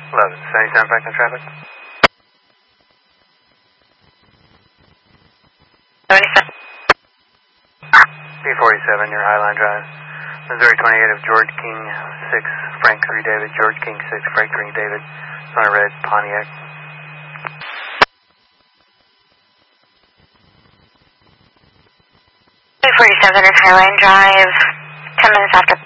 1177 Franklin traffic. 77. B47, your Highline Drive. Missouri 28 of George King 6, Frank 3 David, George King 6, Frank 3 David. It's on a red Pontiac. B47 is Highline Drive, 10 minutes after.